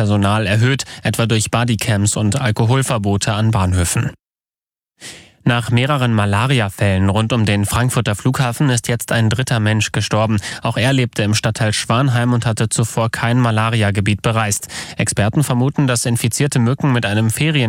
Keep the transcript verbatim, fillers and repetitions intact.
Personal erhöht, etwa durch Bodycams und Alkoholverbote an Bahnhöfen. Nach mehreren Malariafällen rund um den Frankfurter Flughafen ist jetzt ein dritter Mensch gestorben. Auch er lebte im Stadtteil Schwanheim und hatte zuvor kein Malariagebiet bereist. Experten vermuten, dass infizierte Mücken mit einem Ferien